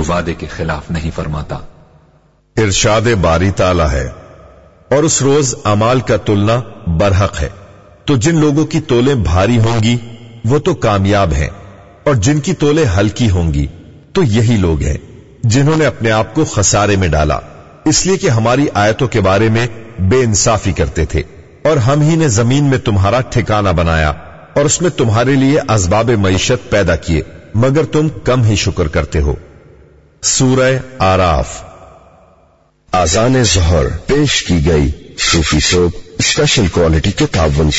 जो वादे के खिलाफ नहीं फरमाता। इरशाद बारी ताला है, और उस रोज अमाल का तुलना बरहक है। तो जिन लोगों की तोलें भारी होंगी वो तो कामयाब हैं, और जिनकी तोलें हल्की होंगी तो यही लोग हैं जिन्होंने अपने आप को खसारे में डाला, इसलिए कि हमारी आयतों के बारे में बेइंसाफी करते थे। और हम ही ने जमीन में तुम्हारा ठिकाना बनाया और उसमें तुम्हारे लिए असबाब मईशत पैदा किए, मगर तुम कम ही शुक्र करते हो। सूरह आराफ। आज़ान ज़ोहर पेश की गई सूफी सोप स्पेशल क्वालिटी किताब वंशी।